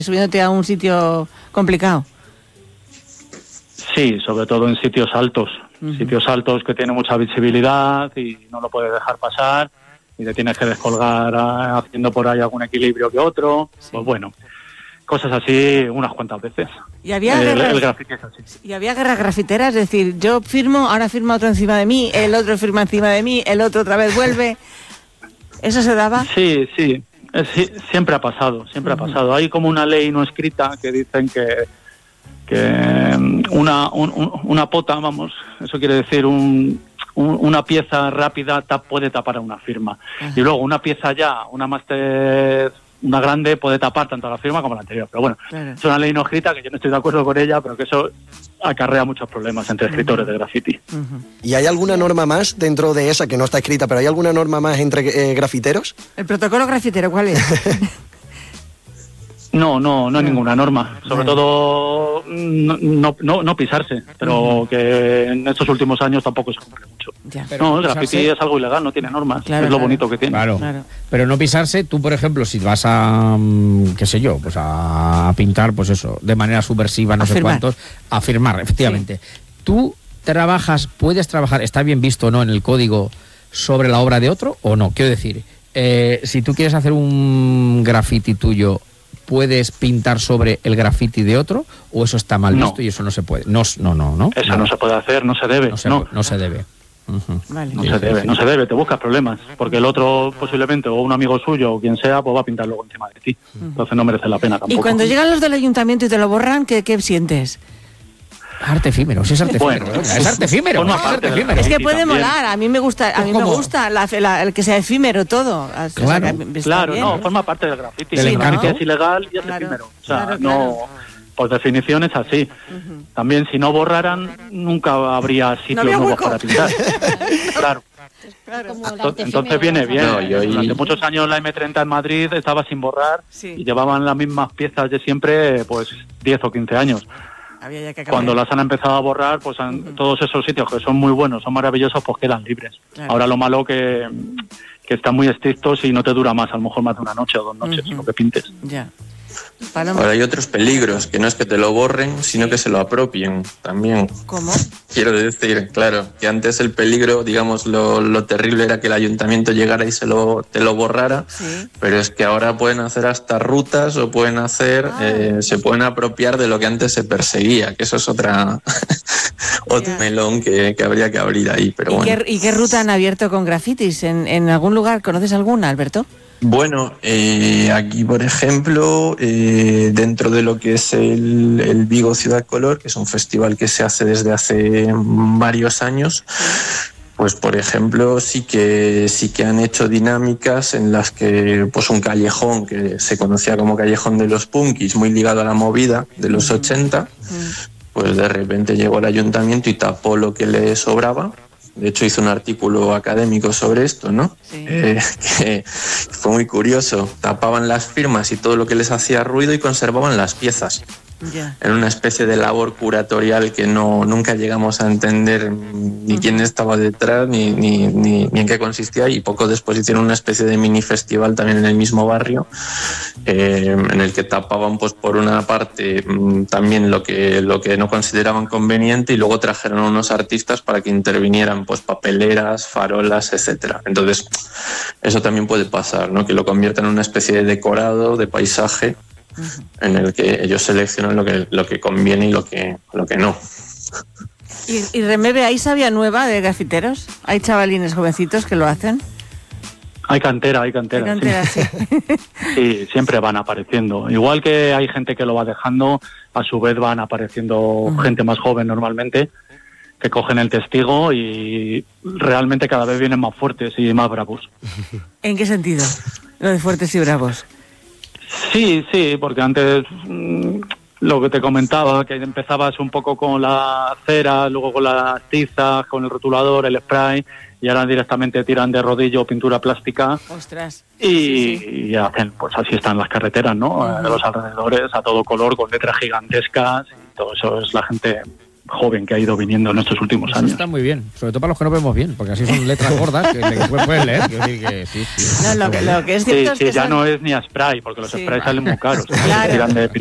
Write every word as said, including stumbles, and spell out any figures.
subiéndote a un sitio complicado. Sí, sobre todo en sitios altos, uh-huh. sitios altos que tienen mucha visibilidad y no lo puedes dejar pasar y te tienes que descolgar a, haciendo por ahí algún equilibrio que otro, sí. Pues bueno, cosas así unas cuantas veces. ¿Y había, el, guerras, el grafiti es así. ¿Y había guerras grafiteras? Es decir, yo firmo, ahora firma otro encima de mí, el otro firma encima de mí, el otro otra vez vuelve. ¿Eso se daba? Sí, sí. Es, sí, siempre ha pasado, siempre uh-huh. ha pasado. Hay como una ley no escrita que dicen que, que una, un, una pota, vamos, eso quiere decir un, un, una pieza rápida tap, puede tapar a una firma. Uh-huh. Y luego una pieza ya, una máster, una grande, puede tapar tanto a la firma como a la anterior. Pero bueno, claro. Es una ley no escrita que yo no estoy de acuerdo con ella, pero que eso acarrea muchos problemas entre escritores uh-huh. de graffiti. Uh-huh. ¿Y hay alguna norma más dentro de esa que no está escrita, pero hay alguna norma más entre eh, grafiteros? ¿El protocolo grafitero cuál es? No, no, no hay ninguna norma. Sobre bueno. todo no, no, no, no pisarse, pero uh-huh. que en estos últimos años tampoco se cumple mucho. Ya. No, el graffiti pisarse... es algo ilegal, no tiene normas. Claro, es lo claro. bonito que tiene. Claro. claro. Pero no pisarse, tú por ejemplo, si vas a, qué sé yo, pues a pintar, pues eso, de manera subversiva, no a sé firmar. cuántos, a firmar, efectivamente. Sí. Tú trabajas, puedes trabajar, está bien visto o no en el código, sobre la obra de otro o no. Quiero decir, eh, si tú quieres hacer un graffiti tuyo, ¿puedes pintar sobre el graffiti de otro o eso está mal visto no. y eso no se puede? No, no, no, ¿no? Eso no, no se puede hacer, no se debe. No se, no. no se debe. Uh-huh. Vale. No sí, se sí, debe, sí. no se debe, te buscas problemas, porque el otro posiblemente, o un amigo suyo, o quien sea, pues va a pintar luego encima de ti. Uh-huh. Entonces no merece la pena tampoco. Y cuando llegan los del ayuntamiento y te lo borran, ¿qué, qué sientes? Arte efímero, sí es arte efímero. Bueno, es arte efímero. No, arte efímero. Es que puede también. molar, a mí me gusta, a mí ¿Cómo? me gusta la, la, el que sea efímero todo. Claro, o sea, claro no, forma parte del graffiti. Del sí, encanto. Es ilegal y es claro, efímero. O sea, claro, no, claro. por definición es así. Uh-huh. También si no borraran, nunca habría sitios no habría nuevos hueco. para pintar. Claro. Claro. Entonces viene bien. No, yo, y... Durante muchos años la eme treinta en Madrid estaba sin borrar sí. y llevaban las mismas piezas de siempre, pues diez o quince años. Había que Cuando las han empezado a borrar, pues han, uh-huh. todos esos sitios que son muy buenos, son maravillosos, pues quedan libres. Claro. Ahora lo malo que, que están muy estrictos y no te dura más, a lo mejor más de una noche o dos noches, uh-huh. lo que pintes. Ya. Ahora hay otros peligros, que no es que te lo borren, sino que se lo apropien también. ¿Cómo? Quiero decir, claro, que antes el peligro, digamos, lo, lo terrible era que el ayuntamiento llegara y se lo, te lo borrara, sí. pero es que ahora pueden hacer hasta rutas o pueden hacer, ah. eh, se pueden apropiar de lo que antes se perseguía, que eso es otra otro yeah. melón que, que habría que abrir ahí. Pero ¿Y, bueno. qué, ¿Y qué ruta han abierto con grafitis? ¿En, en algún lugar? ¿Conoces alguna, Alberto? Bueno, eh, aquí por ejemplo, eh, dentro de lo que es el, el Vigo Ciudad Color, que es un festival que se hace desde hace varios años, pues por ejemplo sí que sí que han hecho dinámicas en las que pues un callejón que se conocía como Callejón de los Punkis, muy ligado a la movida de los ochenta, pues de repente llegó el ayuntamiento y tapó lo que le sobraba. De hecho hizo un artículo académico sobre esto, ¿no? Sí. Eh, que fue muy curioso. Tapaban las firmas y todo lo que les hacía ruido y conservaban las piezas. Yeah. En una especie de labor curatorial que no nunca llegamos a entender ni uh-huh. quién estaba detrás ni, ni, ni, ni en qué consistía, y poco después hicieron una especie de mini festival también en el mismo barrio, eh, en el que tapaban pues por una parte también lo que, lo que no consideraban conveniente, y luego trajeron a unos artistas para que intervinieran pues papeleras, farolas, etcétera. Entonces eso también puede pasar, ¿no? Que lo conviertan en una especie de decorado, de paisaje, uh-huh. en el que ellos seleccionan lo que, lo que conviene y lo que, lo que no. ¿Y, y Remebe, hay sabia nueva de grafiteros? ¿Hay chavalines jovencitos que lo hacen? Hay cantera, hay cantera. Hay cantera, sí. Sí. Sí, siempre van apareciendo. Igual que hay gente que lo va dejando, a su vez van apareciendo uh-huh. gente más joven normalmente, que cogen el testigo y realmente cada vez vienen más fuertes y más bravos. ¿En qué sentido? Lo de fuertes y bravos. Sí, sí, porque antes mmm, lo que te comentaba, que empezabas un poco con la cera, luego con las tizas, con el rotulador, el spray, y ahora directamente tiran de rodillo pintura plástica. Ostras. Y, sí, sí. y hacen, pues así están las carreteras, ¿no? Uh-huh. De los alrededores, a todo color, con letras gigantescas, y todo eso es la gente joven que ha ido viniendo en estos últimos Eso años. está muy bien, sobre todo para los que no vemos bien, porque así son letras gordas que, que puedes leer. Quiero decir que sí, sí. No, lo, que, lo que es Sí, cierto sí, es que ya son- no es ni a spray, porque los Sí. sprays salen muy caros. Claro. Tiran de